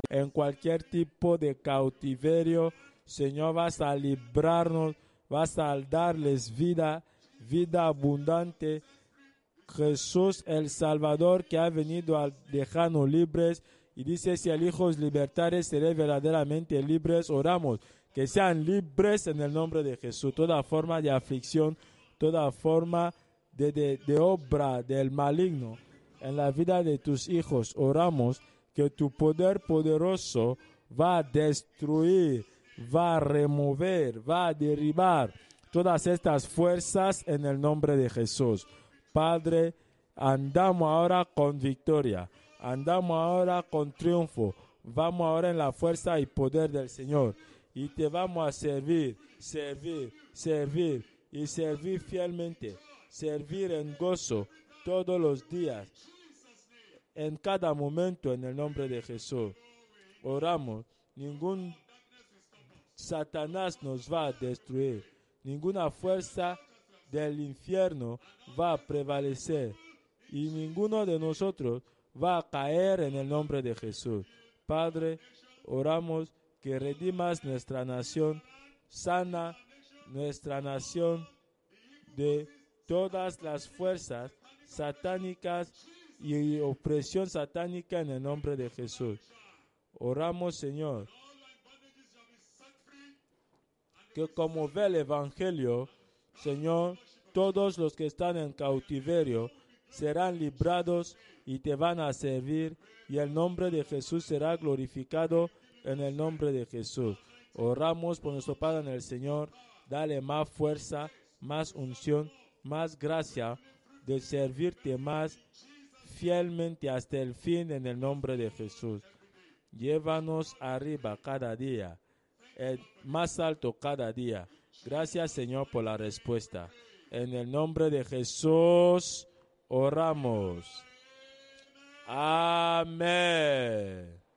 en cualquier tipo de cautiverio. Señor, vas a librarnos, vas a darles vida, vida abundante. Jesús el Salvador, que ha venido a dejarnos libres, y dice: si el Hijo os libertare, seréis verdaderamente libres. Oramos que sean libres en el nombre de Jesús. Toda forma de aflicción, toda forma de obra del maligno en la vida de tus hijos, oramos que tu poder poderoso va a destruir, va a remover, va a derribar todas estas fuerzas en el nombre de Jesús. Padre, andamos ahora con victoria, andamos ahora con triunfo, vamos ahora en la fuerza y poder del Señor, y te vamos a servir, servir, servir y servir fielmente, servir en gozo todos los días, en cada momento, en el nombre de Jesús. Oramos, ningún Satanás nos va a destruir, ninguna fuerza del infierno va a prevalecer, y ninguno de nosotros va a caer en el nombre de Jesús. Padre, oramos que redimas nuestra nación, sana nuestra nación de todas las fuerzas satánicas y opresión satánica en el nombre de Jesús. Oramos, Señor, que como ve el Evangelio, Señor, todos los que están en cautiverio serán librados y te van a servir, y el nombre de Jesús será glorificado en el nombre de Jesús. Oramos por nuestro Padre en el Señor, dale más fuerza, más unción, más gracia de servirte más fielmente hasta el fin en el nombre de Jesús. Llévanos arriba cada día, más alto cada día. Gracias, Señor, por la respuesta. En el nombre de Jesús oramos. Amén.